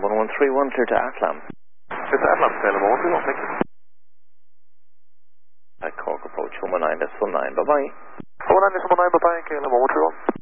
1131, clear to Atlam. Clear to Atlam, KLM 1131, thank you. At Cork approach 119, that's 19, bye-bye. 119, bye-bye, KLM 1131.